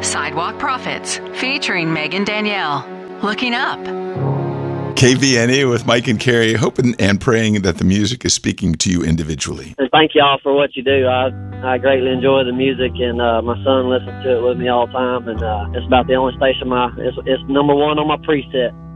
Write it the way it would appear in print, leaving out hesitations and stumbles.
Sidewalk Prophets, featuring Megan Danielle. Looking Up. KVNE with Mike and Carrie, hoping and praying that the music is speaking to you individually. And thank y'all for what you do. I greatly enjoy the music, and my son listens to it with me all the time, and it's about the only station it's number one on my preset.